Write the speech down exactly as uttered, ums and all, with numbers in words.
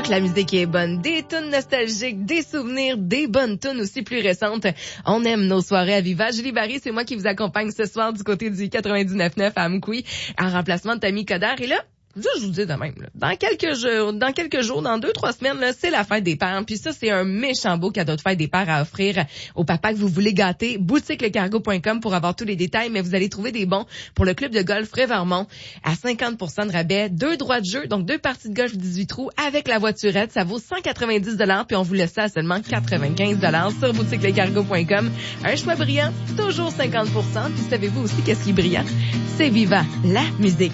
Ah, que la musique est bonne. Des tunes nostalgiques, des souvenirs, des bonnes tunes aussi plus récentes. On aime nos soirées à Viva. Julie Barry, c'est moi qui vous accompagne ce soir du côté du quatre-vingt-dix-neuf neuf à Amkoui, en remplacement de Tammy Coderre. Et là, là, je vous dis de même, là, dans quelques jours, dans quelques jours, dans deux, trois semaines, là, c'est la fête des pères. Puis ça, c'est un méchant beau cadeau de fête des pères à offrir au papa que vous voulez gâter. boutique le cargo point com pour avoir tous les détails, mais vous allez trouver des bons pour le club de golf Frévermont à cinquante pour cent de rabais, deux droits de jeu, donc deux parties de golf dix-huit trous avec la voiturette. Ça vaut cent quatre-vingt-dix dollars, puis on vous laisse ça à seulement quatre-vingt-quinze dollars sur boutique le cargo point com. Un choix brillant, toujours cinquante pour cent. Puis savez-vous aussi qu'est-ce qui est brillant? C'est Viva, la musique.